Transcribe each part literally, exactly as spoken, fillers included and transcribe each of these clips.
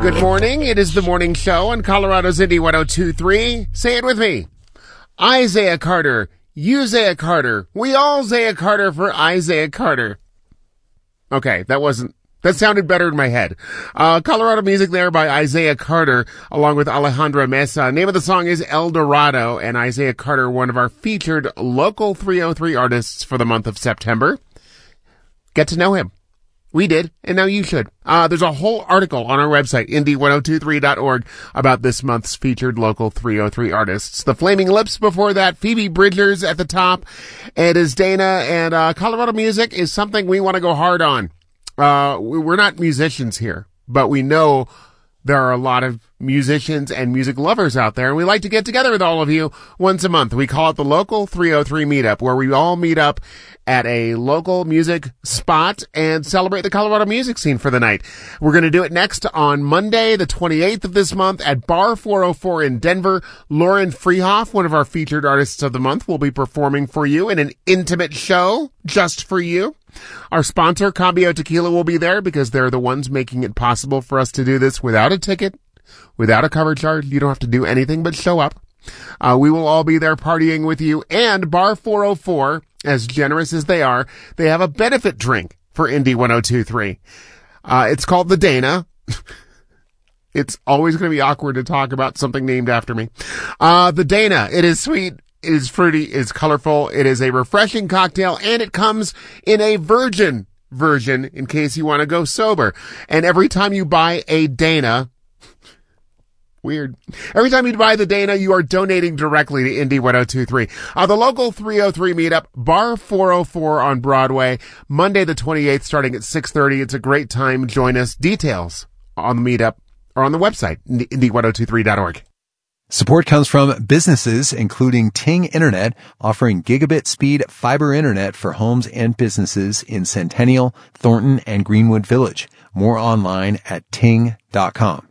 Good morning. It is the morning show on Colorado's Indie one oh two point three. Say it with me. Isaiah Carter. You Isaiah Carter. We all Isaiah Carter for Isaiah Carter. Okay, that wasn't, that sounded better in my head. Uh, Colorado music there by Isaiah Carter, along with Alejandra Mesa. Name of the song is El Dorado, and Isaiah Carter, one of our featured local three oh three artists for the month of September. Get to know him. We did, and now you should. Uh, there's a whole article on our website, indie ten twenty-three dot org, about this month's featured local three oh three artists. The Flaming Lips before that, Phoebe Bridgers at the top. It is Dana, and uh, Colorado music is something we want to go hard on. Uh, we're not musicians here, but we know there are a lot of musicians and music lovers out there, and we like to get together with all of you once a month. We call it the Local three oh three Meetup, where we all meet up at a local music spot and celebrate the Colorado music scene for the night. We're going to do it next on Monday, the twenty-eighth of this month at Bar four oh four in Denver. Lauren Freehoff, one of our featured artists of the month, will be performing for you in an intimate show just for you. Our sponsor, Cambio Tequila, will be there because they're the ones making it possible for us to do this without a ticket, without a cover charge. You don't have to do anything but show up. Uh, we will all be there partying with you. And Bar four oh four, as generous as they are, they have a benefit drink for Indie ten twenty-three. Uh, it's called the Dana. It's always going to be awkward to talk about something named after me. Uh, the Dana. It is sweet. It is fruity, it is colorful, it is a refreshing cocktail, and it comes in a virgin version in case you want to go sober. And every time you buy a Dana, weird, every time you buy the Dana, you are donating directly to Indie ten twenty-three. Uh, the local three oh three Meetup, Bar four oh four on Broadway, Monday the twenty-eighth starting at six thirty. It's a great time. Join us. Details on the Meetup or on the website, indie ten twenty-three dot org. Support comes from businesses, including Ting Internet, offering gigabit speed fiber internet for homes and businesses in Centennial, Thornton, and Greenwood Village. More online at ting dot com.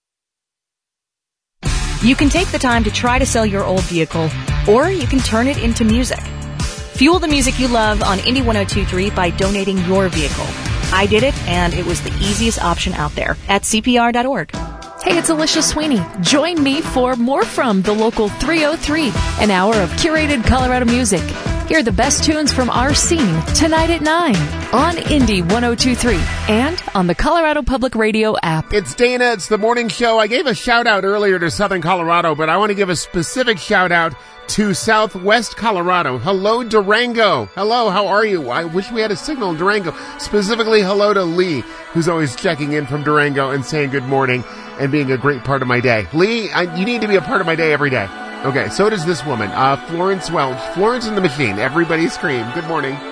You can take the time to try to sell your old vehicle, or you can turn it into music. Fuel the music you love on Indie ten twenty-three by donating your vehicle. I did it, and it was the easiest option out there at C P R dot org. Hey, it's Alicia Sweeney. Join me for more from the Local three oh three, an hour of curated Colorado music. Hear the best tunes from our scene tonight at nine on Indie ten twenty-three and on the Colorado Public Radio app. It's Dana. It's the morning show. I gave a shout out earlier to Southern Colorado, but I want to give a specific shout out to Southwest Colorado. Hello, Durango. Hello, how are you? I wish we had a signal in Durango. Specifically, hello to Lee, who's always checking in from Durango and saying good morning and being a great part of my day. Lee, I, you need to be a part of my day every day. Okay, so does this woman, uh, Florence Welch. Florence and the Machine. Everybody scream. Good morning.